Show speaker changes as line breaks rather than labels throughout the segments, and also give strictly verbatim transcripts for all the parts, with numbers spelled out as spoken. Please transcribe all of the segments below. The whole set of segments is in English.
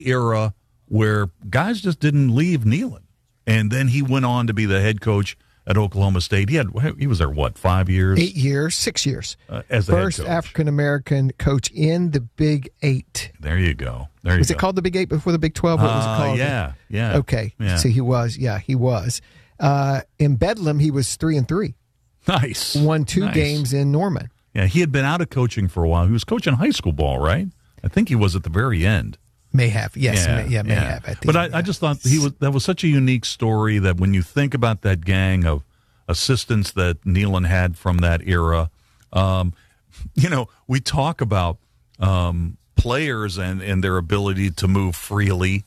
era where guys just didn't leave Neyland. And then he went on to be the head coach at Oklahoma State. He had he was there, what, five years?
Eight years, six years.
Uh, as the
First
head coach.
African-American coach in the Big Eight.
There you go. There you
was
go.
it called the Big Eight before the Big twelve? What was it
Uh,
called?
yeah, yeah.
Okay,
Yeah.
so he was, yeah, he was. Uh, in Bedlam, he was three and three.
Nice.
Won two
Nice.
games in Norman.
Yeah, he had been out of coaching for a while. He was coaching high school ball, right? I think he was at the very end.
May have, yes,
Yeah,
may, yeah, may
yeah.
have. I think,
but I,
yeah.
I just thought he was that was such a unique story that when you think about that gang of assistants that Neyland had from that era, um, you know, we talk about um, players and, and their ability to move freely.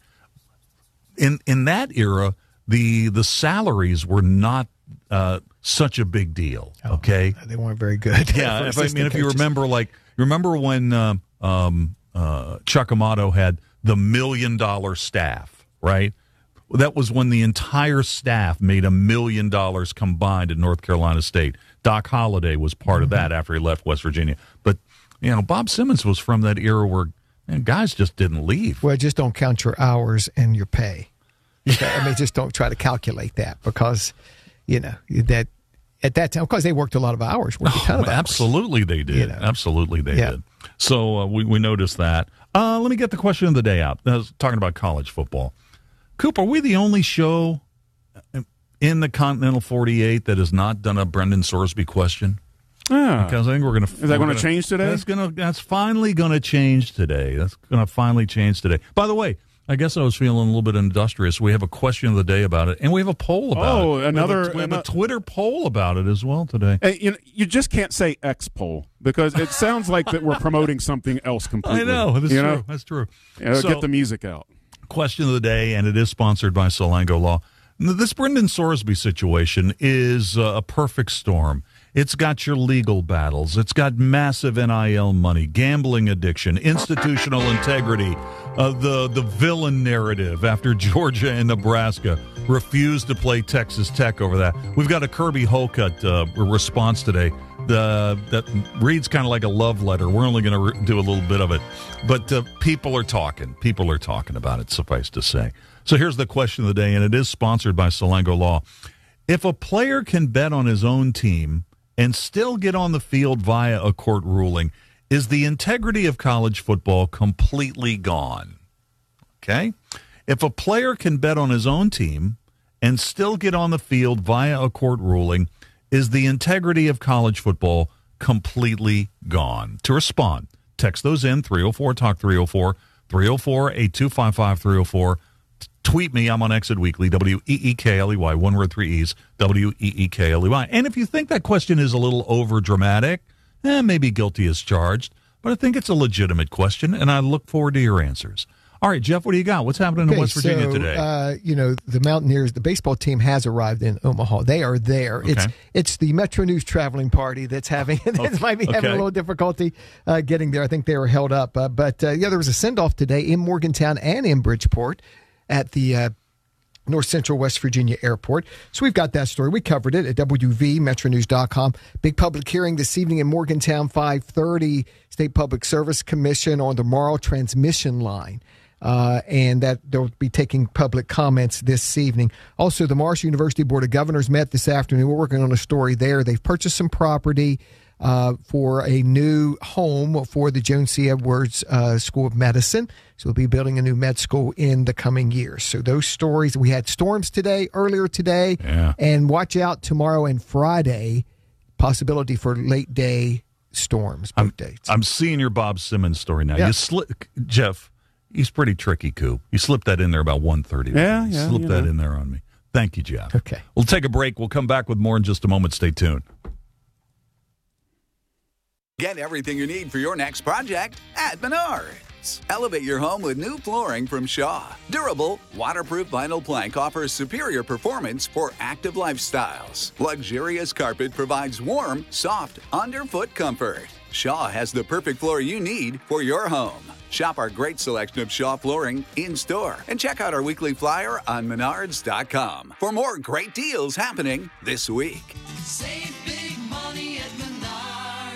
In in that era, the the salaries were not uh, such a big deal.
Oh,
okay,
they weren't very good.
yeah,
for
if, I mean,
assistant
if you
coaches.
remember, like, remember when um, um, uh, Chuck Amato had the million dollar staff, right? Well, that was when the entire staff made a million dollars combined at North Carolina State. Doc Holliday was part of that after he left West Virginia. But, you know, Bob Simmons was from that era where man, guys just didn't leave.
Well, just don't count your hours and your pay. Okay? I mean, just don't try to calculate that because, you know, that at that time, because they worked a lot of hours, worked a ton of
Oh,
hours.
absolutely they did.
You know.
Absolutely they
Yeah.
did. So uh, we, we noticed that. Uh, let me get the question of the day out. I was talking about college football. Cooper, are we the only show in the Continental forty-eight that has not done a Brendan Sorsby question?
Yeah.
Because I think we're going to.
Is that going to change today?
That's going to. That's finally going to change today. That's going to finally change today. By the way, I guess I was feeling a little bit industrious. We have a question of the day about it, and we have a poll about
Oh,
it.
another-
We have, a, we have a
ano-
Twitter poll about it as well today.
Hey, you know, you just can't say X poll because it sounds like that we're promoting something else completely.
I know. That's
you
true.
know?
That's true.
You know,
So-
get the music out.
Question of the day, and it is sponsored by Solango Law. This Brendan Sorsby situation is uh, a perfect storm. It's got your legal battles. It's got massive N I L money, gambling addiction, institutional integrity, uh, the, the villain narrative after Georgia and Nebraska refused to play Texas Tech over that. We've got a Kirby Holcutt uh, response today the, that reads kind of like a love letter. We're only going to re- do a little bit of it. But uh, people are talking. People are talking about it, suffice to say. So here's the question of the day, and it is sponsored by Solango Law. If a player can bet on his own team and still get on the field via a court ruling, is the integrity of college football completely gone? Okay? If a player can bet on his own team and still get on the field via a court ruling, is the integrity of college football completely gone? To respond, text those in, three oh four talk three oh four, three oh four, eight two five five, three oh four. Tweet me. I'm on Exit Weekly, W E E K L E Y, one word, three E's, W E E K L E Y. And if you think that question is a little over dramatic, eh, maybe guilty as charged, but I think it's a legitimate question, and I look forward to your answers. All right, Jeff, what do you got? What's happening
Okay,
in West Virginia
so,
today?
Uh, you know, the Mountaineers, the baseball team has arrived in Omaha. They are there.
Okay.
It's it's the Metro News traveling party that's having that might be having
Okay.
a little difficulty uh, getting there. I think they were held up. Uh, but uh, yeah, there was a send off today in Morgantown and in Bridgeport at the uh, North Central West Virginia Airport. So we've got that story. We covered it at W V metro news dot com. Big public hearing this evening in Morgantown, five thirty. State Public Service Commission on the Morrow transmission line. Uh, and that they'll be taking public comments this evening. Also, the Marshall University Board of Governors met this afternoon. We're working on a story there. They've purchased some property uh, for a new home for the Joan C. Edwards uh, School of Medicine. So we'll be building a new med school in the coming years. So those stories, we had storms today, earlier today,
Yeah.
and watch out tomorrow and Friday, possibility for late day storms, both
I'm,
dates.
I'm seeing your Bob Simmons story now.
Yeah.
You sli- Jeff, he's pretty tricky, Coop. You slipped that in there about one thirty.
Yeah,
You
yeah,
slipped
you
that
know.
in there on me. Thank you, Jeff.
Okay.
We'll take a break. We'll come back with more in just a moment. Stay tuned.
Get everything you need for your next project at Menards. Elevate your home with new flooring from Shaw. Durable, waterproof vinyl plank offers superior performance for active lifestyles. Luxurious carpet provides warm, soft, underfoot comfort. Shaw has the perfect floor you need for your home. Shop our great selection of Shaw flooring in-store and check out our weekly flyer on menards dot com for more great deals happening this week.
Save big money at Menards.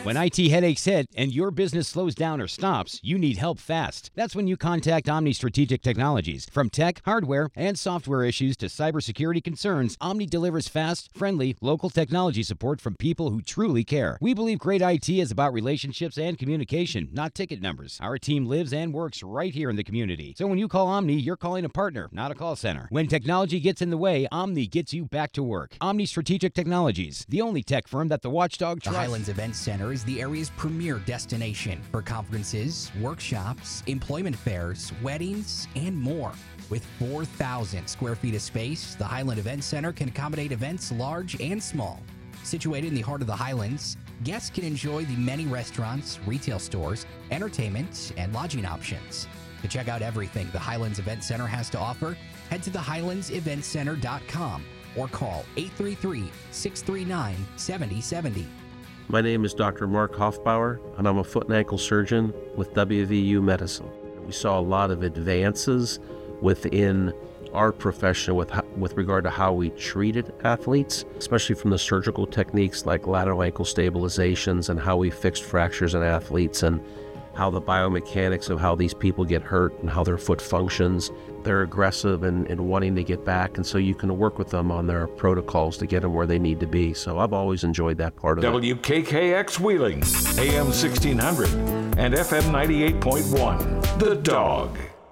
When I T headaches hit and your business slows down or stops, you need help fast. That's when you contact Omni Strategic Technologies. From tech, hardware, and software issues to cybersecurity concerns, Omni delivers fast, friendly, local technology support from people who truly care. We believe great I T is about relationships and communication, not ticket numbers. Our team lives and works right here in the community. So when you call Omni, you're calling a partner, not a call center. When technology gets in the way, Omni gets you back to work. Omni Strategic Technologies, the only tech firm that the Watchdog trusts.
The Highlands Event Center is the area's premier destination for conferences, workshops, employment fairs, weddings, and more. With four thousand square feet of space, the Highland Event Center can accommodate events large and small. Situated in the heart of the Highlands, guests can enjoy the many restaurants, retail stores, entertainment, and lodging options. To check out everything the Highlands Event Center has to offer, head to the highlands event center dot com or call eight three three, six three nine, seven zero seven zero.
My name is Doctor Mark Hoffbauer, and I'm a foot and ankle surgeon with W V U Medicine. We saw a lot of advances within our profession with with regard to how we treated athletes, especially from the surgical techniques like lateral ankle stabilizations and how we fixed fractures in athletes and how the biomechanics of how these people get hurt and how their foot functions. They're aggressive and, and wanting to get back, and so you can work with them on their protocols to get them where they need to be. So I've always enjoyed that part of it.
W K K X Wheeling, A M sixteen hundred and F M ninety-eight point one. The Dog.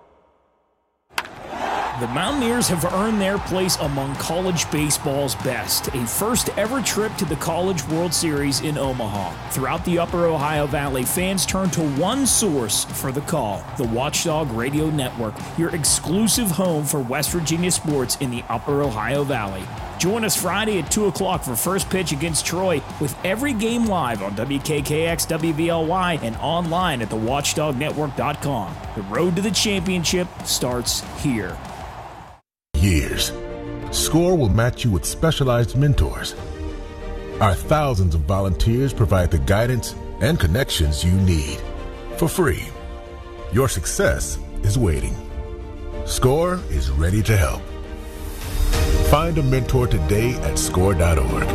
The Mountaineers have earned their place among college baseball's best, a first-ever trip to the College World Series in Omaha. Throughout the Upper Ohio Valley, fans turn to one source for the call, the Watchdog Radio Network, your exclusive home for West Virginia sports in the Upper Ohio Valley. Join us Friday at two o'clock for first pitch against Troy, with every game live on W K K X W V L Y and online at the watchdog network dot com. The road to the championship starts here.
Years. SCORE will match you with specialized mentors. Our thousands of volunteers provide the guidance and connections you need for free. Your success is waiting. SCORE is ready to help. Find a mentor today at score dot org.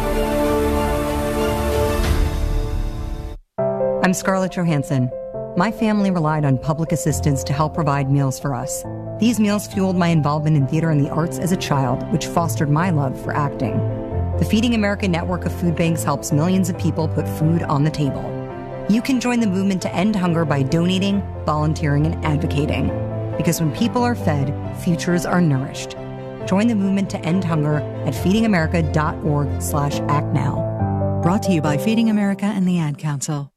I'm Scarlett Johansson. My family relied on public assistance to help provide meals for us. These meals fueled my involvement in theater and the arts as a child, which fostered my love for acting. The Feeding America network of food banks helps millions of people put food on the table. You can join the movement to end hunger by donating, volunteering, and advocating. Because when people are fed, futures are nourished. Join the movement to end hunger at feeding america dot org slash act now.
Brought to you by Feeding America and the Ad Council.